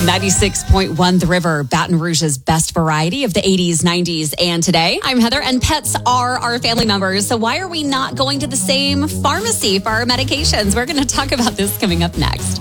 96.1 The River, Baton Rouge's best variety of the 80s, 90s, and today. I'm Heather, and pets are our family members. So why are we not going to the same pharmacy for our medications? We're going to talk about this coming up next.